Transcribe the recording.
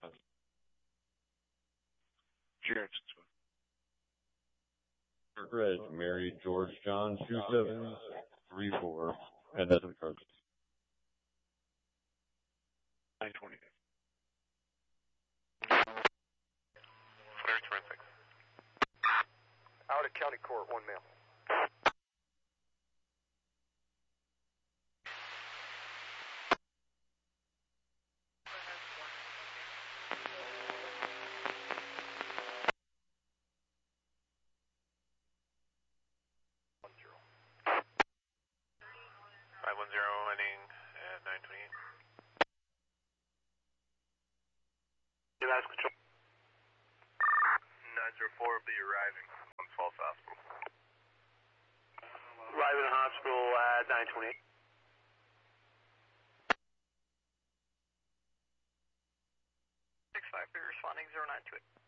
Jared. Red, Mary George John 2734, and that's the card. 920. Clear forensic. Out at County Court, 1 male. Ending at 928. United Control. 904 will be arriving on Falls Hospital. Arriving at hospital at 928. 653 responding 092.